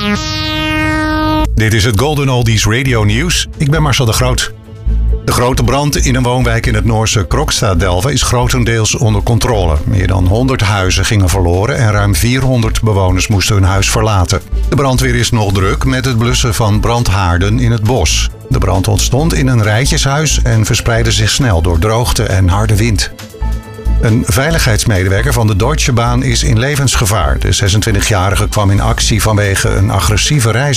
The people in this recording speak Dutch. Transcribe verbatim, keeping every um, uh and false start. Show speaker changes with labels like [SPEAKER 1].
[SPEAKER 1] Dit is het Golden Oldies Radio Nieuws. Ik ben Marcel de Groot. De grote brand in een woonwijk in het Noorse Krokstad-Delve is grotendeels onder controle. Meer dan honderd huizen gingen verloren en ruim vierhonderd bewoners moesten hun huis verlaten. De brandweer is nog druk met het blussen van brandhaarden in het bos. De brand ontstond in een rijtjeshuis en verspreidde zich snel door droogte en harde wind. Een veiligheidsmedewerker van de Deutsche Bahn is in levensgevaar. De zesentwintigjarige kwam in actie vanwege een agressieve reiziger.